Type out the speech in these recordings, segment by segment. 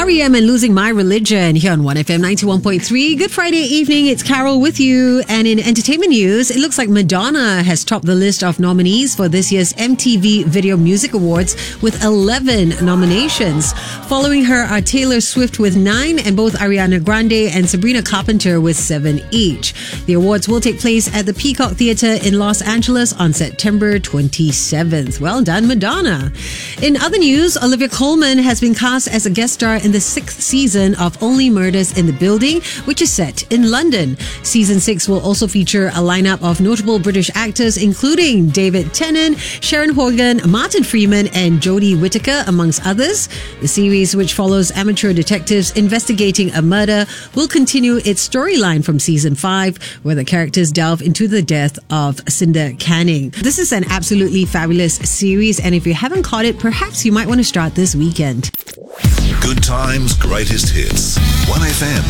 REM and Losing My Religion here on 1FM 91.3. Good Friday evening. It's Carol with you. And in entertainment news, it looks like Madonna has topped the list of nominees for this year's MTV Video Music Awards with 11 nominations. Following her are Taylor Swift with 9 and both Ariana Grande and Sabrina Carpenter with 7 each. The awards will take place at the Peacock Theatre in Los Angeles on September 27th. Well done, Madonna. In other news, Olivia Colman has been cast as a guest star in the 6th season of Only Murders in the Building, which is set in London. Season 6 will also feature a lineup of notable British actors, including David Tennant, Sharon Horgan, Martin Freeman, and Jodie Whittaker, amongst others. The series, which follows amateur detectives investigating a murder, will continue its storyline from season 5, where the characters delve into the death of Cinder Canning. This is an absolutely fabulous series, and if you haven't caught it, perhaps you might want to start this weekend. Good times, greatest hits. 1FM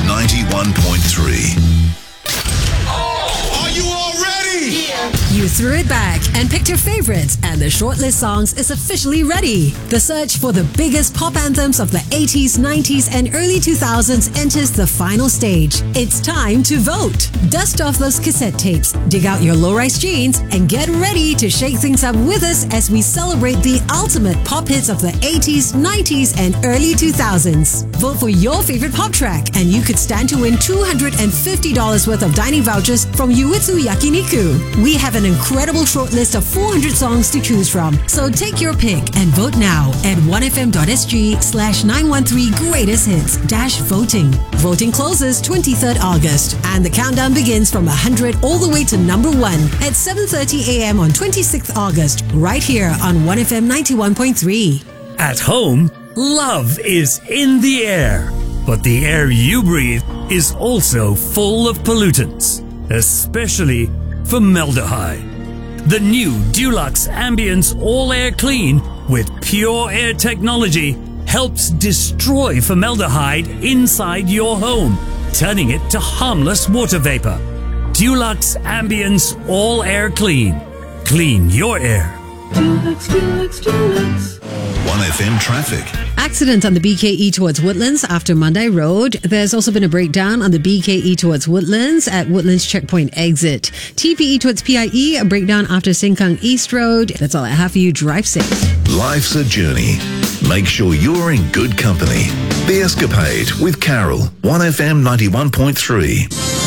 91.3. Are you all ready? Yeah. You threw it back and picked your favorites, and the shortlist songs is officially ready. The search for the biggest pop anthems of the 80s, 90s, and early 2000s enters the final stage. It's time to vote. Dust off those cassette tapes, dig out your low-rise jeans, and get ready to shake things up with us as we celebrate the ultimate pop hits of the 80s, 90s, and early 2000s. Vote for your favorite pop track, and you could stand to win $250 worth of dining vouchers from Yuitsu Yakiniku. We have an incredible shortlist of 400 songs to choose from. So take your pick and vote now at 1fm.sg/913 greatest hits-voting. Voting closes 23rd August, and the countdown begins from 100 all the way to number 1 at 7:30 a.m. on 26th August, right here on 1FM 91.3. At home, love is in the air. But the air you breathe is also full of pollutants, especially formaldehyde. The new Dulux Ambience All Air Clean with Pure Air technology helps destroy formaldehyde inside your home, turning it to harmless water vapor. Dulux Ambience All Air Clean. Clean your air. Dulux, Dulux, Dulux. 1FM traffic. Accident on the BKE towards Woodlands after Monday Road. There's also been a breakdown on the BKE towards Woodlands at Woodlands Checkpoint exit. TPE towards PIE, a breakdown after Sengkang East Road. That's all I have for you. Drive safe. Life's a journey. Make sure you're in good company. The Escapade with Carol. 1FM 91.3.